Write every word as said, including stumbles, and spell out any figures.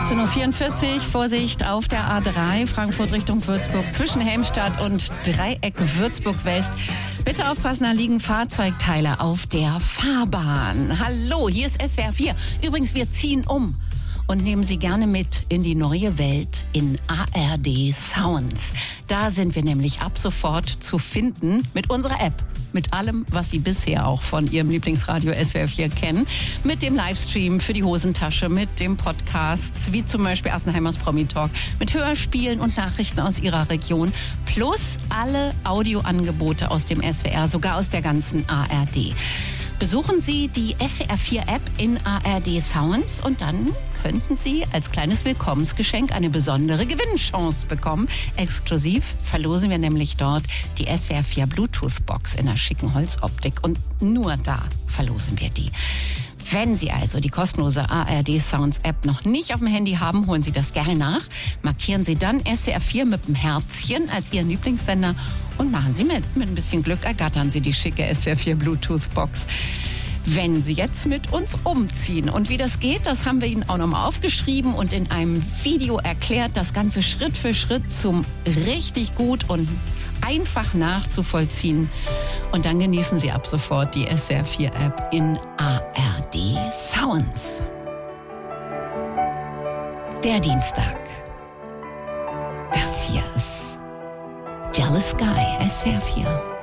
achtzehn Uhr vierundvierzig, Vorsicht auf der A drei, Frankfurt Richtung Würzburg, zwischen Helmstadt und Dreieck Würzburg-West. Bitte aufpassen, da liegen Fahrzeugteile auf der Fahrbahn. Hallo, hier ist S W R vier. Übrigens, wir ziehen um und nehmen Sie gerne mit in die neue Welt in A R D Sounds. Da sind wir nämlich ab sofort zu finden mit unserer App. Mit allem, was Sie bisher auch von Ihrem Lieblingsradio S W R vier kennen. Mit dem Livestream für die Hosentasche, mit dem Podcasts, wie zum Beispiel Assenheimers Promi-Talk, mit Hörspielen und Nachrichten aus Ihrer Region, plus alle Audioangebote aus dem S W R, sogar aus der ganzen A R D. Besuchen Sie die S W R vier App in A R D Sounds und dann könnten Sie als kleines Willkommensgeschenk eine besondere Gewinnchance bekommen. Exklusiv verlosen wir nämlich dort die S W R vier Bluetooth-Box in einer schicken Holzoptik und nur da verlosen wir die. Wenn Sie also die kostenlose A R D Sounds App noch nicht auf dem Handy haben, holen Sie das gerne nach. Markieren Sie dann S W R vier mit dem Herzchen als Ihren Lieblingssender und machen Sie mit. Mit ein bisschen Glück ergattern Sie die schicke S W R vier Bluetooth-Box. Wenn Sie jetzt mit uns umziehen. Und wie das geht, das haben wir Ihnen auch nochmal aufgeschrieben und in einem Video erklärt. Das Ganze Schritt für Schritt zum richtig gut und einfach nachzuvollziehen. Und dann genießen Sie ab sofort die S W R vier App in A R D Sounds. Der Dienstag. Das hier ist Jealous Guy, S W R vier.